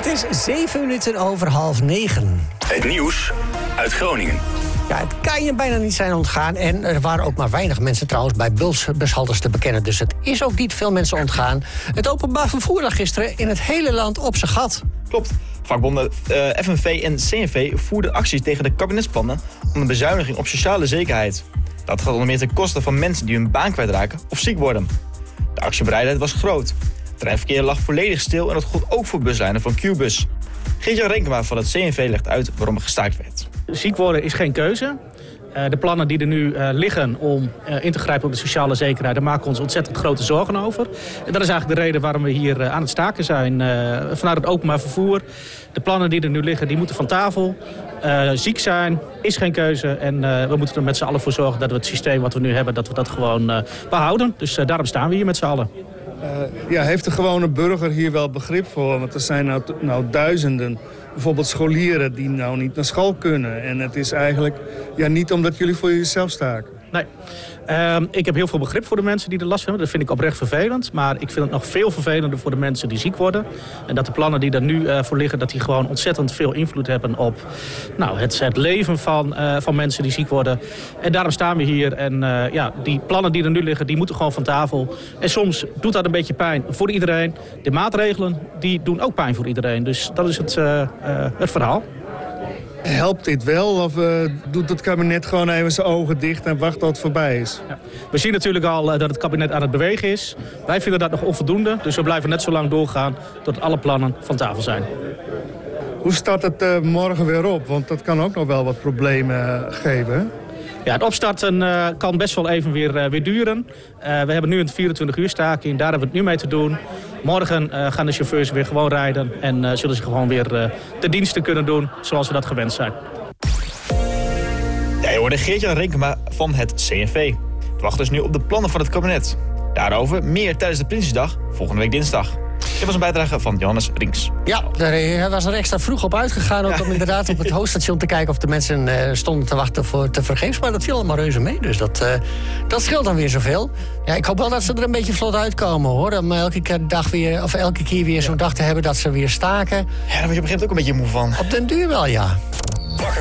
Het is 9:07. Het nieuws uit Groningen. Ja, het kan je bijna niet zijn ontgaan. En er waren ook maar weinig mensen trouwens bij bushaltes te bekennen. Dus het is ook niet veel mensen ontgaan. Het openbaar vervoer lag gisteren in het hele land op zijn gat. Klopt. Vakbonden FNV en CNV voerden acties tegen de kabinetsplannen om een bezuiniging op sociale zekerheid. Dat gaat onder meer ten koste van mensen die hun baan kwijtraken of ziek worden. De actiebereidheid was groot. Het treinverkeer lag volledig stil en dat gold ook voor buslijnen van Qbus. Geert-Jan Renkema van het CNV legt uit waarom er gestaakt werd. Ziek worden is geen keuze. De plannen die er nu liggen om in te grijpen op de sociale zekerheid, daar maken we ons ontzettend grote zorgen over. En dat is eigenlijk de reden waarom we hier aan het staken zijn. Vanuit het openbaar vervoer. De plannen die er nu liggen, die moeten van tafel. Ziek zijn is geen keuze. En we moeten er met z'n allen voor zorgen dat we het systeem wat we nu hebben, dat we dat gewoon behouden. Dus daarom staan we hier met z'n allen. Heeft de gewone burger hier wel begrip voor? Want er zijn nou duizenden, bijvoorbeeld scholieren die nou niet naar school kunnen. En het is eigenlijk niet omdat jullie voor jezelf staken. Nee. Ik heb heel veel begrip voor de mensen die er last van hebben. Dat vind ik oprecht vervelend. Maar ik vind het nog veel vervelender voor de mensen die ziek worden. En dat de plannen die er nu voor liggen, dat die gewoon ontzettend veel invloed hebben op het leven van mensen die ziek worden. En daarom staan we hier. En die plannen die er nu liggen, die moeten gewoon van tafel. En soms doet dat een beetje pijn voor iedereen. De maatregelen, die doen ook pijn voor iedereen. Dus dat is het verhaal. Helpt dit wel of doet het kabinet gewoon even zijn ogen dicht en wacht tot het voorbij is? Ja. We zien natuurlijk al dat het kabinet aan het bewegen is. Wij vinden dat nog onvoldoende, dus we blijven net zo lang doorgaan tot alle plannen van tafel zijn. Hoe start het morgen weer op? Want dat kan ook nog wel wat problemen geven, hè? Ja, het opstarten kan best wel even weer duren. We hebben nu een 24-uur staking, daar hebben we het nu mee te doen. Morgen gaan de chauffeurs weer gewoon rijden en zullen ze gewoon weer de diensten kunnen doen zoals we dat gewend zijn. Ja, je hoorde Geert-Jan Renkema van het CNV. Het wacht dus nu op de plannen van het kabinet. Daarover meer tijdens de Prinsjesdag volgende week dinsdag. Dit was een bijdrage van Johannes Rinks. Ja, hij was er extra vroeg op uitgegaan. Ook om inderdaad op het hoofdstation te kijken of de mensen stonden te wachten voor tevergeefs. Maar dat viel allemaal reuze mee. Dus dat scheelt dan weer zoveel. Ja, ik hoop wel dat ze er een beetje vlot uitkomen, hoor. Om elke keer weer zo'n dag te hebben dat ze weer staken. Ja, daar word je op een gegeven moment ook een beetje moe van. Op den duur wel, ja.